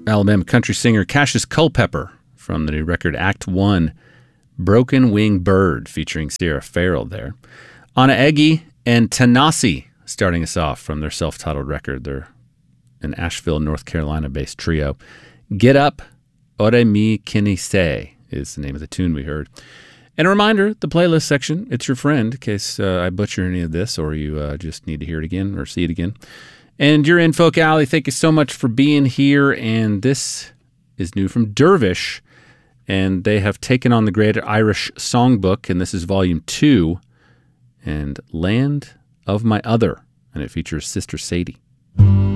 Alabama country singer Cassius Culpepper from the new record Act One, Broken Wing Bird, featuring Sierra Farrell there. Anna Eggy and Tanasi starting us off from their self-titled record. They're an Asheville, North Carolina-based trio. Get Up, Ore Mi Kini Se is the name of the tune we heard. And a reminder, the playlist section, it's your friend, in case I butcher any of this or you just need to hear it again or see it again. And you're in Folk Alley. Thank you so much for being here. And this is new from Dervish. And they have taken on the Great Irish Songbook, and this is Volume 2, and Land of My Other. And it features Sister Sadie.